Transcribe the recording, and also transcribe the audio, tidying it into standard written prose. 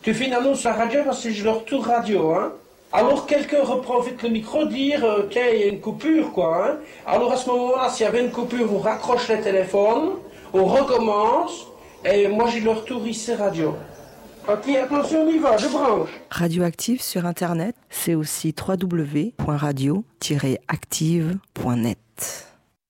Tu fais une annonce à la radio parce que je leur tourne radio, hein. Alors quelqu'un reprend vite le micro, dire tiens, il y a une coupure, quoi, hein. Alors à ce moment-là, s'il y avait une coupure, on raccroche les téléphones, on recommence, et moi j'ai le retour ici radio. Ok, attention, on y va, je branche. Radioactive sur Internet, c'est aussi www.radio-active.net.